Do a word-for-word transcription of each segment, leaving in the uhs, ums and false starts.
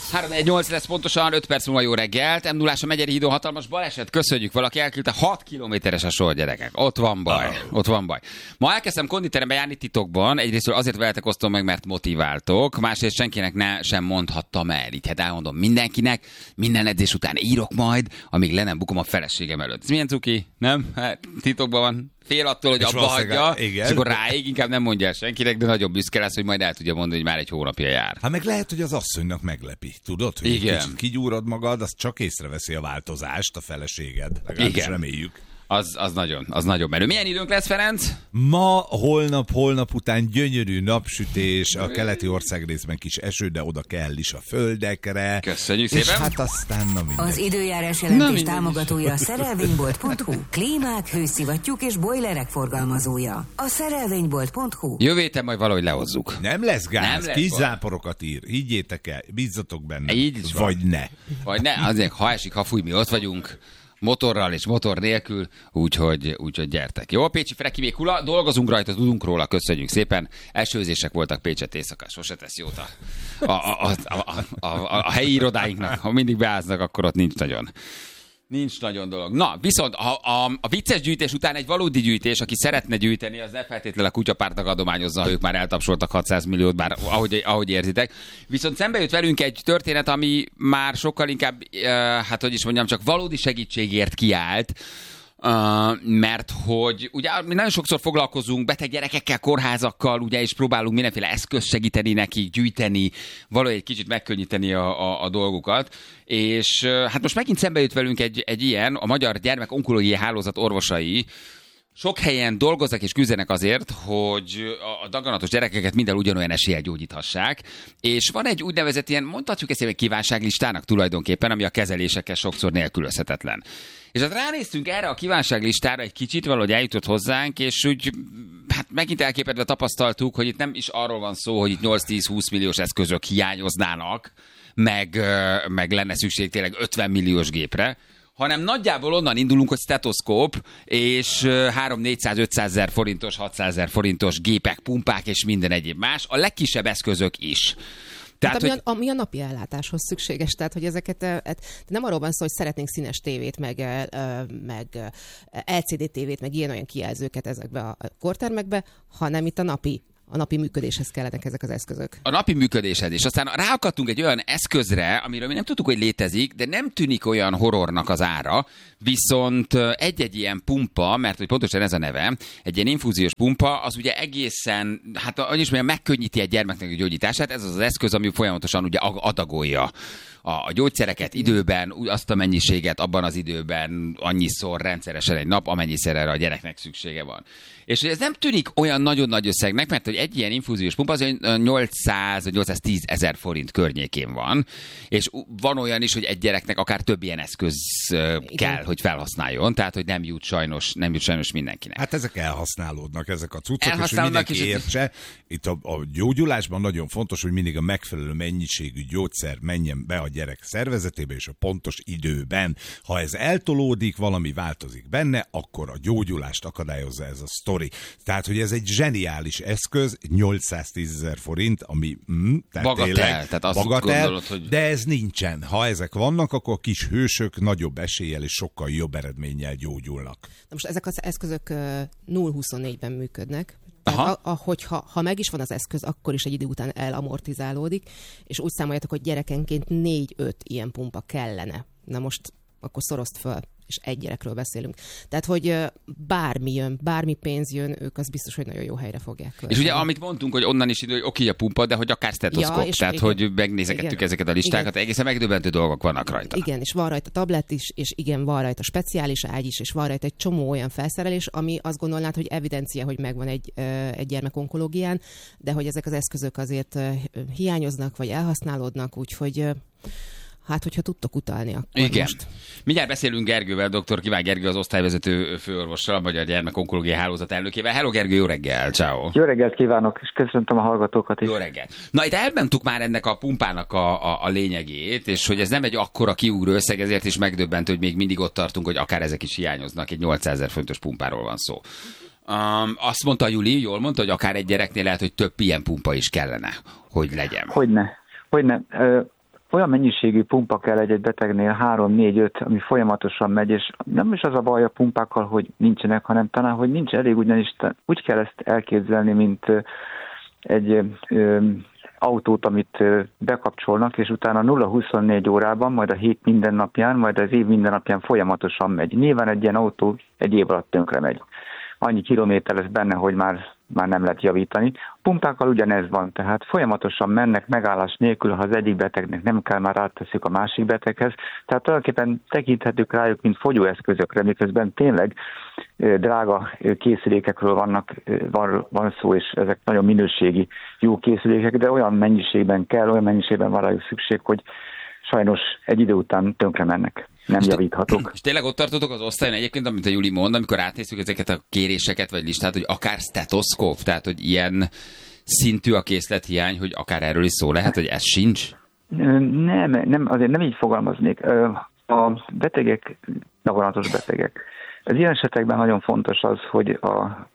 három egy nyolc lesz pontosan, öt perc múlva jó reggelt. em nullás a Megyeri hídon hatalmas baleset, köszönjük, valaki elküldte, hat kilométeres a sor, gyerekek. Ott van baj, oh. ott van baj. Ma elkezdtem konditerembe járni titokban, egyrészt azért veletek osztom meg, mert motiváltok, másrészt senkinek ne sem mondhattam el. Így hát elmondom mindenkinek, minden edzés után írok majd, amíg le nem bukom a feleségem előtt. Ez milyen cuki? Nem? Hát titokban van. Fél attól, hogy és abba hagyja, igen. És akkor ráig inkább nem mondja el senkinek, de nagyobb büszke lesz, hogy majd el tudja mondani, hogy már egy hónapja jár. Hát meg lehet, hogy az asszonynak meglepi. Tudod, hogy igen. Kicsit kigyúrod magad, az csak észreveszi a változást a feleséged. Legalábbis reméljük. Az, az, nagyon, az nagyon menő. Milyen időnk lesz, Ferenc? Ma, holnap, holnap után gyönyörű napsütés, a keleti országrészben kis eső, de oda kell is a földekre. Köszönjük szépen. És hát aztán, na minden. Az időjárás jelentés támogatója a szerelvénybolt pont hu. Klímák, hőszivattyúk és bojlerek forgalmazója. A szerelvénybolt pont hu. Jövő héten majd valahogy lehozzuk. Nem lesz gáz, nem kis záporokat ír. Higgyétek el, bízzatok benne. Így vagy van. ne. Vagy ne, azért ha esik, ha fúj, mi ott vagyunk. Motorral és motor nélkül, úgyhogy, úgyhogy gyertek. Jó, Pécsi Freki még hula, dolgozunk rajta, tudunk róla, köszönjük szépen. Esőzések voltak Pécset éjszaka, sose tesz jót a, a, a, a, a, a, a helyi irodáinknak. Ha mindig beáznak, akkor ott nincs nagyon. Nincs nagyon dolog. Na, viszont a, a, a vicces gyűjtés után egy valódi gyűjtés, aki szeretne gyűjteni, az ne feltétlenül a kutyapártnak adományozza, ha ők már eltapsoltak hatszáz milliót, bár ahogy, ahogy érzitek. Viszont szembe jött velünk egy történet, ami már sokkal inkább, uh, hát hogy is mondjam, csak valódi segítségért kiállt, Uh, mert hogy ugye mi nagyon sokszor foglalkozunk beteg gyerekekkel, kórházakkal, ugye, és próbálunk mindenféle eszközt segíteni nekik, gyűjteni, valahogy egy kicsit megkönnyíteni a, a, a dolgukat, és uh, hát most megint szembe jött velünk egy, egy ilyen, a Magyar Gyermekonkológiai Hálózat orvosai sok helyen dolgoznak és küzdenek azért, hogy a daganatos gyerekeket minden ugyanolyan eséllyel gyógyíthassák, és van egy úgynevezett ilyen, mondhatjuk ezt egy kívánságlistának tulajdonképpen, ami a kezelésekkel sokszor nélkülözhetetlen. És hát ránéztünk erre a kívánságlistára egy kicsit, valahogy eljutott hozzánk, és úgy hát megint elképedve tapasztaltuk, hogy itt nem is arról van szó, hogy itt nyolc-tíz-húsz milliós eszközök hiányoznának, meg, meg lenne szükség tényleg ötven milliós gépre, hanem nagyjából onnan indulunk, hogy stetoszkóp, és három-négyszáz-ötszázezer forintos, hatszázezer forintos gépek, pumpák és minden egyéb más, a legkisebb eszközök is. Tehát, tehát, ami, hogy... a, ami a napi ellátáshoz szükséges, tehát hogy ezeket, et, nem arról van szó, hogy szeretnénk színes tévét, meg, meg el cé dé tévét, meg ilyen-olyan kijelzőket ezekbe a kortermekbe, hanem itt a napi A napi működéshez kellenek ezek az eszközök. A napi működéshez is. Aztán ráakadtunk egy olyan eszközre, amiről mi nem tudtuk, hogy létezik, de nem tűnik olyan horrornak az ára, viszont egy-egy ilyen pumpa, mert hogy pontosan ez a neve, egy ilyen infúziós pumpa, az ugye egészen, hát annyi is mondjam, megkönnyíti egy gyermeknek a gyógyítását, ez az az eszköz, ami folyamatosan ugye adagolja a gyógyszereket időben, azt a mennyiséget abban az időben, annyiszor rendszeresen egy nap, amennyiszer erre a gyereknek szüksége van. És ez nem tűnik olyan nagyon nagy összegnek, mert hogy egy ilyen infúziós pumpa az nyolcszáz-nyolcszáztíz ezer forint környékén van, és van olyan is, hogy egy gyereknek akár több ilyen eszköz Igen. kell, hogy felhasználjon, tehát hogy nem jut sajnos, nem jut sajnos mindenkinek. Hát ezek elhasználódnak, ezek a cuccok, és hogy mindenki értse. Itt a, a gyógyulásban nagyon fontos, hogy mindig a megfelelő mennyiségű gyógyszer menjen be a gyerek szervezetébe, és a pontos időben. Ha ez eltolódik, valami változik benne, akkor a gyógyulást akadályozza ez a sztori. Tehát, hogy ez egy zseniális eszköz, nyolcszáztízezer forint, ami mm, tehát bagatel, tényleg, tehát azt bagatel, gondolod, hogy... de ez nincsen. Ha ezek vannak, akkor a kis hősök nagyobb eséllyel és sokkal jobb eredménnyel gyógyulnak. Na most ezek az eszközök nulla huszonnégyben működnek. Tehát, a, a, hogyha, ha meg is van az eszköz, akkor is egy idő után elamortizálódik, és úgy számoljátok, hogy gyerekenként négy-öt ilyen pumpa kellene. Na most akkor szorozd föl, és egy gyerekről beszélünk. Tehát, hogy bármi jön, bármi pénz jön, ők az biztos, hogy nagyon jó helyre fogják költeni. És ugye, amit mondtunk, hogy onnan is idő, hogy oké a pumpa, de hogy akár stetoszkóp. Ja, tehát, igen, hogy megnézegettük igen, ezeket a listákat, igen. Egészen megdöbbentő dolgok vannak rajta. Igen, és van rajta tablet is, és igen, van rajta speciális ágy is, és van rajta egy csomó olyan felszerelés, ami azt gondolnád, hogy evidencia, hogy megvan egy, egy gyermekonkológián, de hogy ezek az eszközök azért hiányoznak, vagy elhasználódnak, úgyhogy hát, hogyha tudtok utalni, akkor igen. Most. Mindjárt beszélünk Gergővel, dr. Kivágy Gergő, az osztályvezető főorvossal, a Magyar Gyermekonkológiai Hálózat elnökével. Hello Gergő, jó reggel, ciao. Jó reggelt kívánok, és köszöntöm a hallgatókat is. Jó reggel. Na, itt elmentük már ennek a pumpának a, a, a lényegét, és hogy ez nem egy akkora kiugró összeg, ezért is megdöbbentő, hogy még mindig ott tartunk, hogy akár ezek is hiányoznak, egy nyolcszázezer forintos pumpáról van szó. Um, azt mondta Juli, jól mondta, hogy akár egy gyereknél lehet, hogy több ilyen pumpa is kellene, hogy legyen. Hogyne, hogyne. olyan mennyiségű pumpa kell egy-egy betegnél, három, négy, öt, ami folyamatosan megy, és nem is az a baj a pumpákkal, hogy nincsenek, hanem talán, hogy nincs elég, ugyanis úgy kell ezt elképzelni, mint egy ö, autót, amit bekapcsolnak, és utána nulla huszonnégy órában, majd a hét minden napján, majd az év minden napján folyamatosan megy. Nyilván egy ilyen autó egy év alatt tönkre megy. Annyi kilométer lesz benne, hogy már, már nem lehet javítani. A pumpákkal ugyanez van, tehát folyamatosan mennek megállás nélkül, ha az egyik betegnek nem kell, már átteszik a másik beteghez. Tehát tulajdonképpen tekinthetők rájuk, mint fogyóeszközökre, miközben tényleg drága készülékekről vannak, van, van szó, és ezek nagyon minőségi jó készülékek, de olyan mennyiségben kell, olyan mennyiségben van rájuk szükség, hogy sajnos egy idő után tönkre mennek. Nem javíthatók. És tényleg ott tartotok az osztályon egyébként, amit a Juli mond, amikor átnéztük ezeket a kéréseket vagy listát, hogy akár stetoszkóp, tehát hogy ilyen szintű a készlethiány, hogy akár erről is szó lehet, hogy ez sincs? Nem, nem, azért nem így fogalmaznék. A betegek, daganatos betegek. Az ilyen esetekben nagyon fontos az, hogy a,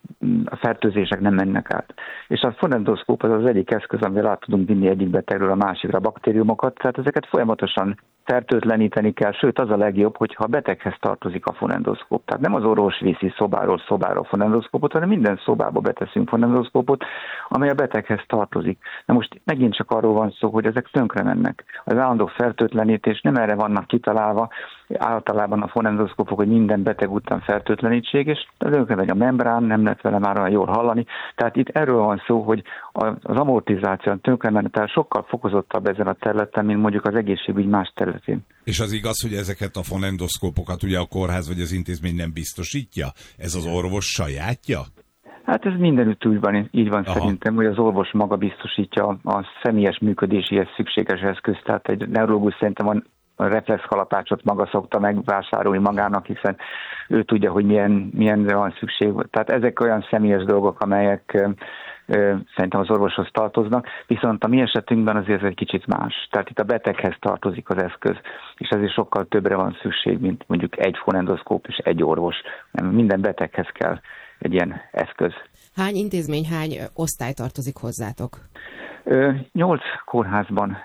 a fertőzések nem mennek át. És a fonendoszkóp az az egyik eszköz, amivel át tudunk vinni egyik betegről a másikra a baktériumokat, tehát ezeket folyamatosan fertőtleníteni kell, sőt az a legjobb, hogyha a beteghez tartozik a fonendoszkóp. Tehát nem az orvos viszi szobáról szobára a fonendoszkópot, hanem minden szobába beteszünk fonendoszkópot, amely a beteghez tartozik. Na most megint csak arról van szó, hogy ezek tönkre mennek. Az állandó fertőtlenítés nem erre vannak kitalálva, általában a fonendoszkópok, hogy minden beteg után fertőtlenítség, és tönkre megy a membrán, nem lehet vele már olyan jól hallani. Tehát itt erről van szó, hogy az amortizáció, a tönkremenetel sokkal fokozottabb ezen a területen, mint mondjuk az egészségügy más területén. És az igaz, hogy ezeket a fonendoszkópokat ugye a kórház vagy az intézmény nem biztosítja? Ez az orvos sajátja? Hát ez mindenütt úgy van, így van. Aha. Szerintem, hogy az orvos maga biztosítja a személyes működéséhez szükséges eszközt. Tehát egy neurológus szerintem a a reflexkalapácsot maga szokta megvásárolni magának, hiszen ő tudja, hogy milyen, milyenre van szükség. Tehát ezek olyan személyes dolgok, amelyek ö, ö, szerintem az orvoshoz tartoznak, viszont a mi esetünkben azért ez egy kicsit más. Tehát itt a beteghez tartozik az eszköz, és ezért sokkal többre van szükség, mint mondjuk egy fonendoszkóp és egy orvos. Minden beteghez kell egy ilyen eszköz. Hány intézmény, hány osztály tartozik hozzátok? Nyolc kórházban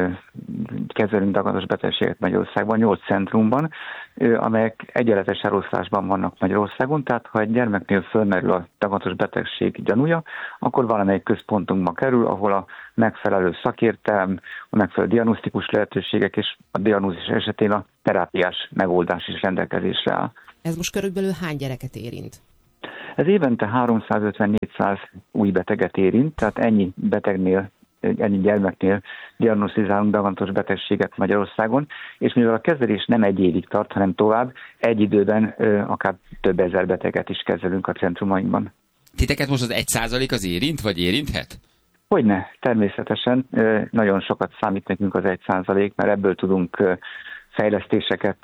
kezelünk daganatos betegséget Magyarországban, nyolc centrumban, amelyek egyenletes eloszlásban vannak Magyarországon, tehát ha egy gyermeknél fölmerül a daganatos betegség gyanúja, akkor valamelyik központunkba kerül, ahol a megfelelő szakértelem, a megfelelő diagnosztikus lehetőségek és a diagnózis esetén a terápiás megoldás is rendelkezésre áll. Ez most körülbelül hány gyereket érint? Ez évente háromszázötven-négyszáz új beteget érint, tehát ennyi betegnél, ennyi gyermeknél diagnosztizálunk daganatos betegséget Magyarországon, és mivel a kezelés nem egy évig tart, hanem tovább, egy időben akár több ezer beteget is kezelünk a centrumainkban. Titeket most az egy százalék az érint, vagy érinthet? Hogyne, természetesen nagyon sokat számít nekünk az egy százalék, mert ebből tudunk fejlesztéseket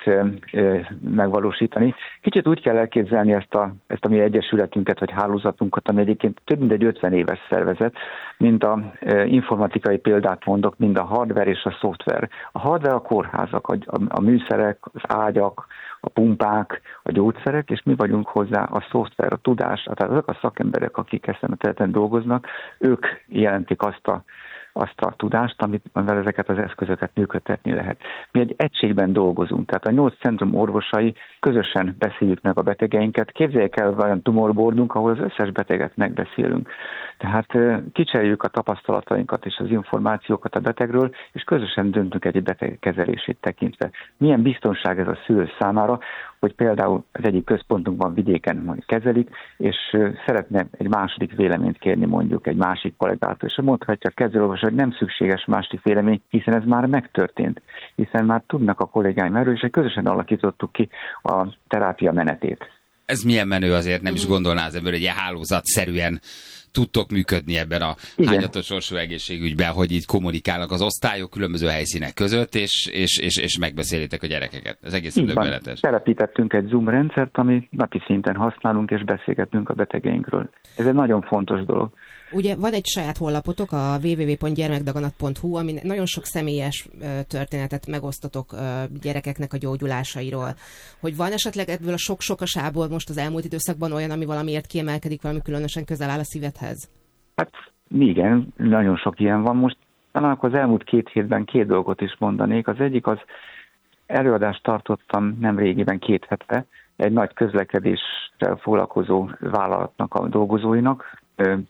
megvalósítani. Kicsit úgy kell elképzelni ezt a, ezt a mi egyesületünket, vagy hálózatunkat, ami egyébként több mint egy ötven éves szervezet, mint a informatikai példát mondok, mind a hardware és a szoftver. A hardware a kórházak, a, a, a műszerek, az ágyak, a pumpák, a gyógyszerek, és mi vagyunk hozzá a szoftver, a tudás, tehát azok a szakemberek, akik ezen a területen dolgoznak, ők jelentik azt a azt a tudást, amit, amivel ezeket az eszközöket működtetni lehet. Mi egy egységben dolgozunk, tehát a nyolc centrum orvosai közösen beszéljük meg a betegeinket. Képzeljék el olyan tumorboardunk, ahol az összes beteget megbeszélünk. Tehát kicseréljük a tapasztalatainkat és az információkat a betegről, és közösen döntünk egy beteg kezelését tekintve. Milyen biztonság ez a szülő számára, hogy például az egyik központunkban vidéken majd kezelik, és szeretne egy második véleményt kérni mondjuk egy másik kollégától, és mondhatja a kezelőorvos, hogy nem szükséges második vélemény, hiszen ez már megtörtént, hiszen már tudnak a kollégáim erről, és közösen alakítottuk ki a terápia menetét. Ez milyen menő, azért nem is gondolná az ember, hogy ilyen hálózatszerűen tudtok működni ebben a Igen. hányatos sorsú egészségügyben, hogy így kommunikálnak az osztályok különböző helyszínek között, és, és, és, és megbeszélitek a gyerekeket. Ez egész döbbenetes. Telepítettünk egy Zoom rendszert, amit napi szinten használunk, és beszélgetünk a betegeinkről. Ez egy nagyon fontos dolog. Ugye van egy saját honlapotok, a double-u double-u double-u pont gyermekdaganat pont hu, amin nagyon sok személyes történetet megosztotok gyerekeknek a gyógyulásairól. Hogy van esetleg ebből a sok-sokasából most az elmúlt időszakban olyan, ami valamiért kiemelkedik, valami különösen közel áll a szívedhez? Hát igen, nagyon sok ilyen van most. talán akkor az elmúlt két hétben két dolgot is mondanék. Az egyik az előadást tartottam nem régiben, két hete, egy nagy közlekedéssel foglalkozó vállalatnak a dolgozóinak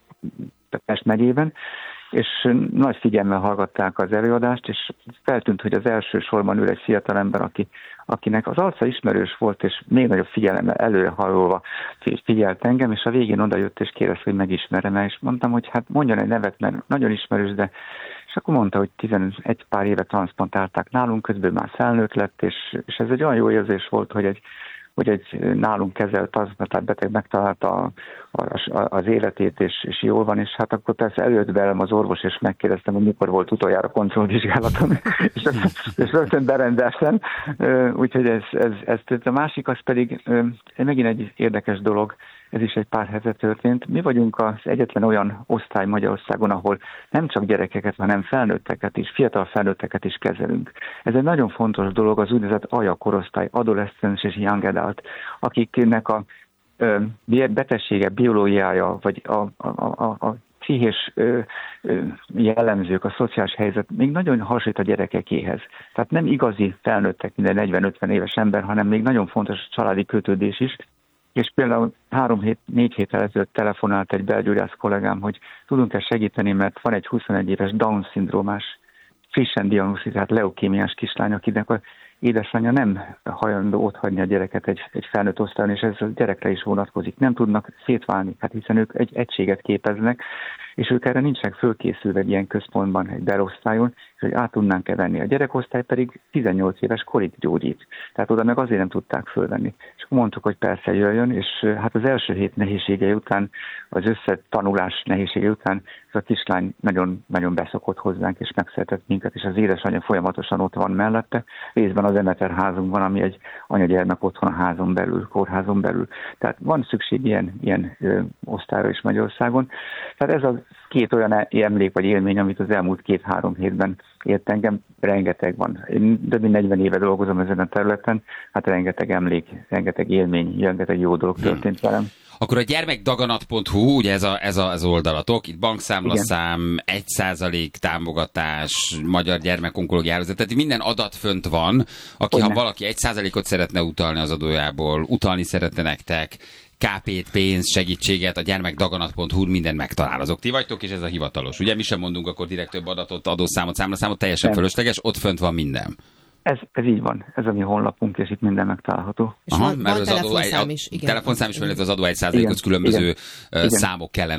Pest megyében, és nagy figyelemmel hallgatták az előadást, és feltűnt, hogy az első sorban ül egy fiatalember, aki, akinek az arca ismerős volt, és még nagyobb figyelemmel előrehajolva figyelt engem, és a végén odajött, és kérdezte, hogy megismerem-e, és mondtam, hogy hát mondjon egy nevet, mert nagyon ismerős, de és akkor mondta, hogy tizenegy pár éve transzplantálták nálunk, közben már felnőtt lett, és, és ez egy olyan jó érzés volt, hogy egy hogy egy nálunk kezelt transzplantált beteg megtalálta a, a, az életét, és, és jól van, és hát akkor persze előtt velem az orvos, és megkérdeztem, hogy mikor volt utoljára kontrollvizsgálatom, és, és rögtön berendeltem. Úgyhogy ez, ez, ez, ez a másik, az pedig megint egy érdekes dolog, ez is egy pár hete történt. Mi vagyunk az egyetlen olyan osztály Magyarországon, ahol nem csak gyerekeket, hanem felnőtteket is, fiatal felnőtteket is kezelünk. Ez egy nagyon fontos dolog, az úgynevezett á jé á korosztály, Adolescence és Young Adult, akiknek a ö, betegsége, biológiája, vagy a, a, a, a pszichés ö, ö, jellemzők, a szociális helyzet még nagyon hasonlít a gyerekekéhez. Tehát nem igazi felnőttek minden negyven-ötven éves ember, hanem még nagyon fontos a családi kötődés is. És például három hét, négy héttel ezelőtt telefonált egy belgyógyász kollégám, hogy tudunk-e segíteni, mert van egy huszonegy éves Down-szindrómás, frissen diagnosztizált leukémiás kislány, akinek a édesanyja nem hajlandó otthagyni a gyereket egy, egy felnőtt osztályon, és ez a gyerekre is vonatkozik. Nem tudnak szétválni, hát hiszen ők egy egységet képeznek, és ők erre nincsenek fölkészülve egy ilyen központban, egy berosztályon, és hogy át tudnánk-e venni. A gyerekosztály pedig tizennyolc éves korig gyógyít. Tehát oda meg azért nem tudták fölvenni. És mondtuk, hogy persze jöjjön, és hát az első hét nehézségei után, az összetanulás nehézségei után ez a kislány nagyon, nagyon beszokott hozzánk, és megszeretett minket, és az édesanyja folyamatosan ott van mellette. Részben az Emeter házunk van, ami egy anyagyermek otthon a házon belül, kórházon belül. Tehát van szükség ilyen, ilyen ö, osztályra is Magyarországon. Tehát ez a két olyan emlék vagy élmény, amit az elmúlt két-három hétben ért engem, rengeteg van. Én több mint negyven éve dolgozom ezen a területen, hát rengeteg emlék, rengeteg élmény, rengeteg jó dolog történt velem. Akkor a gyermekdaganat pont hú, ugye ez, a, ez a, az oldalatok, itt bankszámlaszám, egy százalék támogatás, Magyar Gyermekonkológiai Hálózat, tehát minden adat fönt van, aki Olyan. Ha valaki egy százalékot szeretne utalni az adójából, utalni szeretne nektek, ká pét, pénz, segítséget, a gyermekdaganat pont hú mindent megtalál. Azok ti vagytok, és ez a hivatalos. Ugye mi sem mondunk akkor direkt több adatot, adószámot, számlaszámot, teljesen Nem. fölösleges, ott fönt van minden. Ez, ez így van, ez a mi honlapunk, és itt minden megtalálható. És Aha, van, mert van az telefonszám adó, is. Igen. Telefonszám is, mert az adó egy százalékot különböző igen. számok kellene.